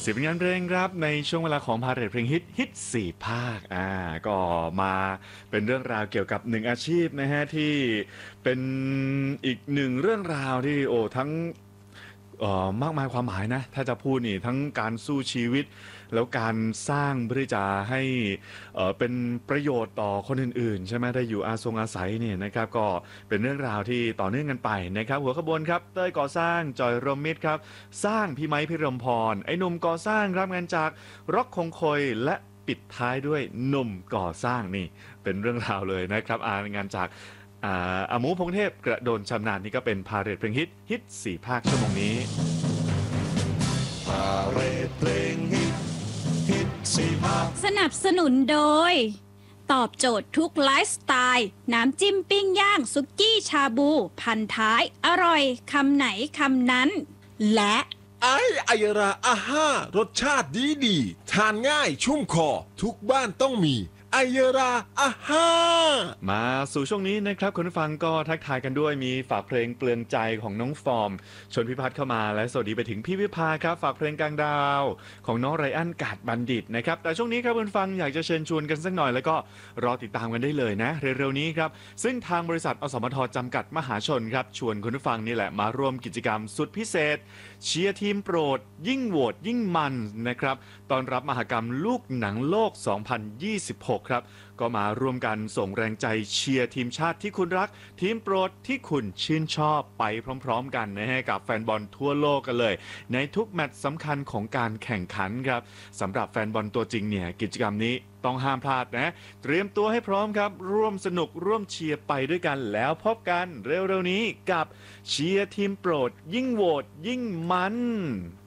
10ผลงานเพลงครับในช่วงเวลาของพาเหรดเพลงฮิต4ภาคก็มาเป็นเรื่องราวเกี่ยวกับหนึ่งอาชีพนะฮะที่เป็นอีกหนึ่งเรื่องราวที่โอ้ทั้งมากมายความหมายนะถ้าจะพูดนี่ทั้งการสู้ชีวิตแล้วการสร้างเพื่อที่จะให้เป็นประโยชน์ต่อคนอื่นๆใช่ไหมได้อยู่อาศัยเนี่ยนะครับก็เป็นเรื่องราวที่ต่อเนื่องกันไปนะครับหัวขบวนครับเต้ยก่อสร้างจอยรวมมิตรครับสร้างพี่ไม้พี่รมพรไอ้หนุ่มก่อสร้างรับงานจากร็อกคงคอยและปิดท้ายด้วยหนุ่มก่อสร้างนี่เป็นเรื่องราวเลยนะครับงานจากอาหมูพงเทพกระโดนชำนาญนี่ก็เป็นพาเหรดเพลงฮิต4ภาคชั่วโมงนี้พาเหรดเพลงฮิต4ภาคสนับสนุนโดยตอบโจทย์ทุกไลฟ์สไตล์น้ำจิ้มปิ้งย่างซุกี้ชาบูพันท้ายอร่อยคำไหนคำนั้นและไอราอาห้ารสชาติดีทานง่ายชุ่มคอทุกบ้านต้องมีไอราอาห้ามาสู่ช่วงนี้นะครับคุณผู้ฟังก็ทักทายกันด้วยมีฝากเพลงเปลืองใจของน้องฟอร์มชนพิพัฒน์เข้ามาและสวัสดีไปถึงพี่วิภาครับฝากเพลงกลางดาวของน้องไรอันกาดบัณฑิตนะครับแต่ช่วงนี้ครับคุณผู้ฟังอยากจะเชิญชวนกันสักหน่อยแล้วก็รอติดตามกันได้เลยนะเร็วๆนี้ครับซึ่งทางบริษัทอสมทจำกัดมหาชนครับชวนคุณผู้ฟังนี่แหละมาร่วมกิจกรรมสุดพิเศษเชียร์ทีมโปรดยิ่งโหวตยิ่งมันนะครับตอนรับมหกรรมลูกหนังโลก 2026 ครับก็มาร่วมกันส่งแรงใจเชียร์ทีมชาติที่คุณรักทีมโปรดที่คุณชื่นชอบไปพร้อมๆกันนะฮะกับแฟนบอลทั่วโลกกันเลยในทุกแมตช์สำคัญของการแข่งขันครับสำหรับแฟนบอลตัวจริงเนี่ยกิจกรรมนี้ต้องห้ามพลาดนะเตรียมตัวให้พร้อมครับร่วมสนุกร่วมเชียร์ไปด้วยกันแล้วพบกันเร็วๆนี้กับเชียร์ทีมโปรดยิ่งโหวตยิ่งมัน